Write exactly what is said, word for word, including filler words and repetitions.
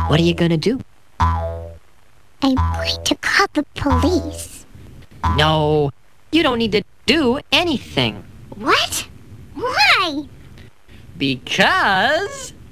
What are you gonna do? I'm going to call the police. No, you don't need to do anything. What? Why? Because